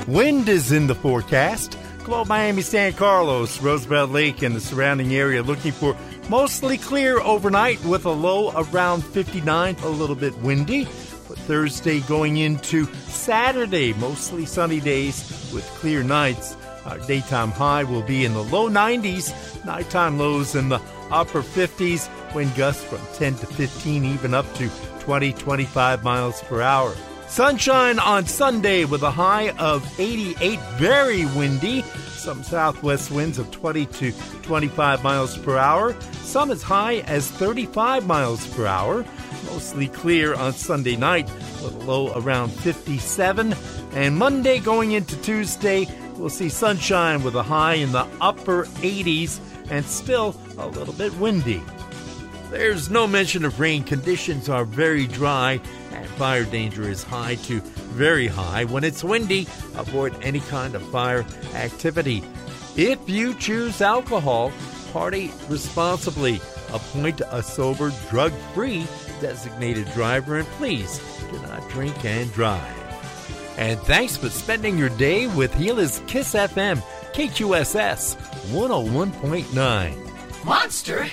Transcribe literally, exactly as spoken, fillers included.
Wind is in the forecast. Globe Miami, San Carlos, Roosevelt Lake, and the surrounding area looking for mostly clear overnight with a low around fifty-nine, a little bit windy. But Thursday going into Saturday, mostly sunny days with clear nights. Our daytime high will be in the low nineties, nighttime lows in the upper fifties, wind gusts from ten to fifteen, even up to twenty, twenty-five miles per hour. Sunshine on Sunday with a high of eighty-eight, very windy. Some southwest winds of twenty to twenty-five miles per hour. Some as high as thirty-five miles per hour. Mostly clear on Sunday night with a low around fifty-seven. And Monday going into Tuesday, we'll see sunshine with a high in the upper eighties and still a little bit windy. There's no mention of rain. Conditions are very dry and fire danger is high to very high. When it's windy, avoid any kind of fire activity. If you choose alcohol, party responsibly. Appoint a sober, drug-free designated driver, and please do not drink and drive. And thanks for spending your day with Gila's Kiss F M, K Q S S one oh one point nine. Monster